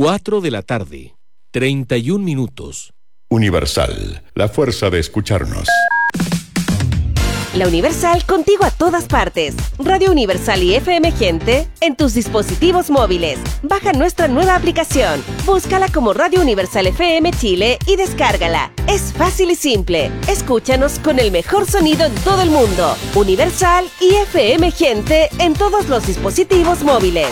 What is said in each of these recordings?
4 de la tarde, 31 minutos. Universal, la fuerza de escucharnos. La Universal contigo a todas partes. Radio Universal y FM Gente en tus dispositivos móviles. Baja nuestra nueva aplicación. Búscala como Radio Universal FM Chile y descárgala. Es fácil y simple. Escúchanos con el mejor sonido en todo el mundo. Universal y FM Gente en todos los dispositivos móviles.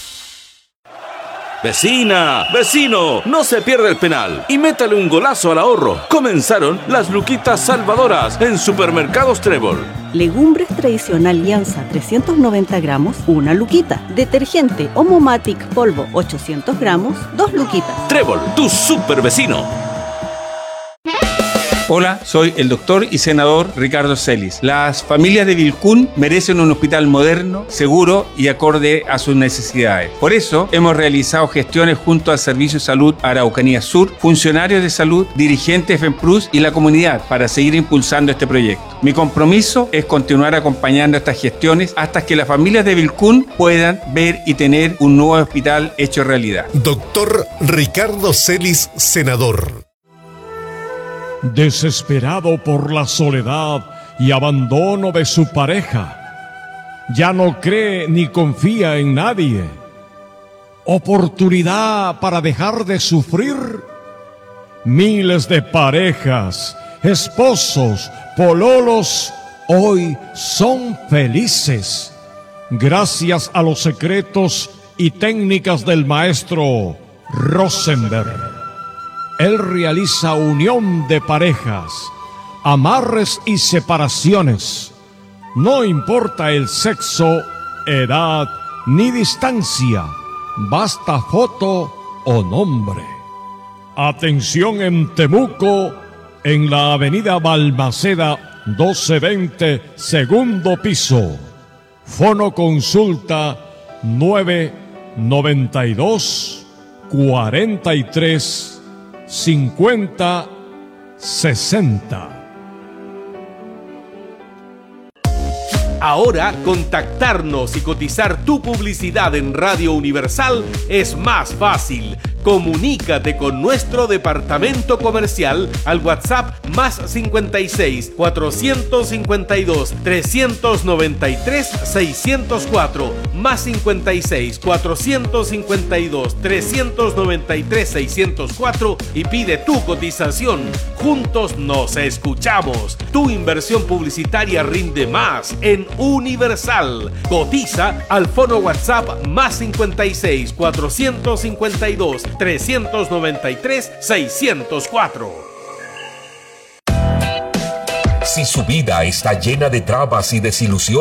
Vecina, vecino, no se pierda el penal y métale un golazo al ahorro. Comenzaron las luquitas salvadoras en Supermercados Trébol. Legumbres tradicional Lianza 390 gramos, 1 luquita. Detergente Omomatic polvo 800 gramos, 2 luquitas. Trébol, tu super vecino. Hola, soy el doctor y senador Ricardo Celis. Las familias de Vilcún merecen un hospital moderno, seguro y acorde a sus necesidades. Por eso hemos realizado gestiones junto al Servicio de Salud Araucanía Sur, funcionarios de salud, dirigentes de FEMPRUS y la comunidad para seguir impulsando este proyecto. Mi compromiso es continuar acompañando estas gestiones hasta que las familias de Vilcún puedan ver y tener un nuevo hospital hecho realidad. Doctor Ricardo Celis, senador. Desesperado por la soledad y abandono de su pareja, ya no cree ni confía en nadie. Oportunidad para dejar de sufrir. Miles de parejas, esposos, pololos, hoy son felices gracias a los secretos y técnicas del maestro Rosenberg. Él realiza unión de parejas, amarres y separaciones. No importa el sexo, edad ni distancia, basta foto o nombre. Atención en Temuco, en la avenida Balmaceda 1220, segundo piso. Fono consulta 992 43 50 60. Ahora, contactarnos y cotizar tu publicidad en Radio Universal es más fácil. Comunícate con nuestro departamento comercial al WhatsApp más 56 452 393 604 más 56 452 393 604 y pide tu cotización. Juntos nos escuchamos. Tu inversión publicitaria rinde más en Universal. Cotiza al fono WhatsApp más 56 452 393 604. Si su vida está llena de trabas y desilusiones,